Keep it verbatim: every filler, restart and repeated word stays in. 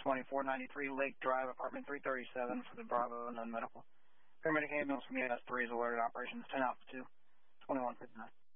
twenty-four ninety-three Lake Drive, apartment three thirty-seven for the Bravo non-medical. Paramedic ambulance from E M S three is alerted operations ten Alpha two, twenty-one fifty-nine.